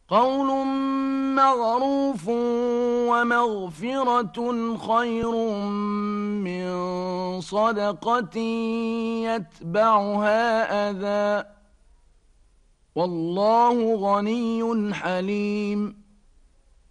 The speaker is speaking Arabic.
قول معروف ومغفرة خير من صدقة يتبعها أذى والله غني حليم